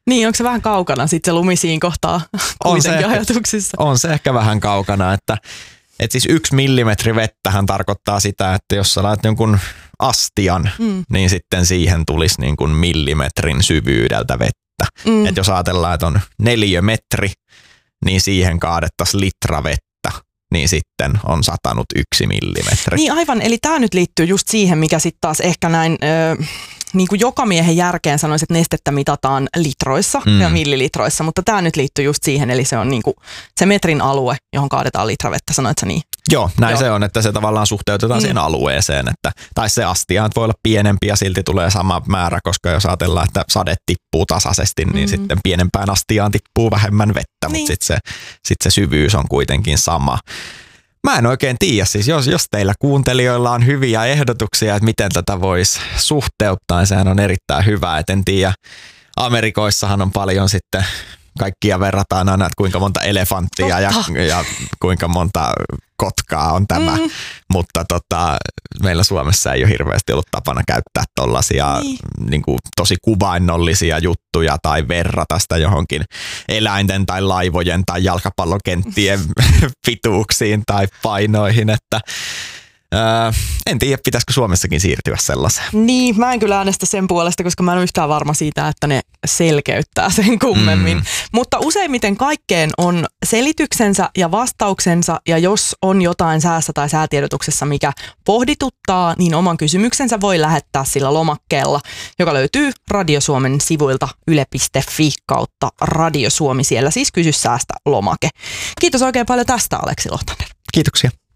Niin, onko se vähän kaukana sitten se lumi siinä kohtaa kuitenkin ajatuksissa? On se ehkä vähän kaukana, että siis 1 millimetri vettähän tarkoittaa sitä, että jos sä laat jonkun astian, niin sitten siihen tulisi niin kuin millimetrin syvyydeltä vettä. Että jos ajatellaan, että on 4 metri, niin siihen kaadettaisiin litra vettä, niin sitten on satanut 1 millimetri. Niin aivan, eli tämä nyt liittyy just siihen, mikä sitten taas ehkä näin niin kuin jokamiehen järkeen sanoisi, että nestettä mitataan litroissa ja millilitroissa, mutta tämä nyt liittyy just siihen, eli se on niin kuin se metrin alue, johon kaadetaan litra vettä, sanoit sä niin? Joo, näin se on, että se tavallaan suhteutetaan siihen alueeseen, tai se astia voi olla pienempi ja silti tulee sama määrä, koska jos ajatellaan, että sade tippuu tasaisesti, niin sitten pienempään astiaan tippuu vähemmän vettä, mutta sitten se syvyys on kuitenkin sama. Mä en oikein tiedä, siis jos teillä kuuntelijoilla on hyviä ehdotuksia, että miten tätä voisi suhteuttaa, niin sehän on erittäin hyvä, et en tiedä. Amerikoissahan on paljon sitten, kaikkia verrataan aina, että kuinka monta elefanttia ja kuinka monta kotkaa on tämä, mutta meillä Suomessa ei ole hirveästi ollut tapana käyttää tollaisia niin kuin tosi kuvainnollisia juttuja tai verrata sitä johonkin eläinten tai laivojen tai jalkapallokenttien pituuksiin tai painoihin, että en tiedä, pitäisikö Suomessakin siirtyä sellaiseen. Niin, mä en kyllä äänestä sen puolesta, koska mä en ole yhtään varma siitä, että ne selkeyttää sen kummemmin. Mutta useimmiten kaikkeen on selityksensä ja vastauksensa, ja jos on jotain säässä tai säätiedotuksessa, mikä pohdituttaa, niin oman kysymyksensä voi lähettää sillä lomakkeella, joka löytyy Radio Suomen sivuilta yle.fi/Radio Suomi. Siellä siis kysy säästä lomake. Kiitos oikein paljon tästä, Aleksi Lohtanen. Kiitoksia.